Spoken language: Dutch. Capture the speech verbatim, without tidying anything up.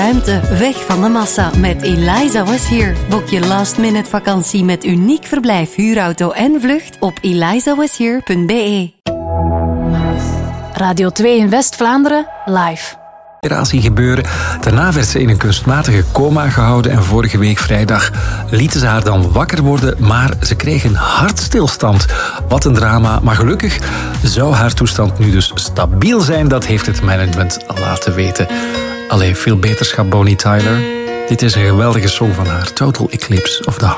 ruimte, weg van de massa met Eliza Was Here. Boek je last-minute vakantie met uniek verblijf, huurauto en vlucht op eliza was here punt b e. Radio twee in West-Vlaanderen, live. Operatie gebeuren. Daarna werd ze in een kunstmatige coma gehouden en vorige week vrijdag lieten ze haar dan wakker worden, maar ze kreeg een hartstilstand. Wat een drama, maar gelukkig zou haar toestand nu dus stabiel zijn. Dat heeft het management laten weten. Allee, veel beterschap Bonnie Tyler. Dit is een geweldige song van haar, Total Eclipse of the Heart.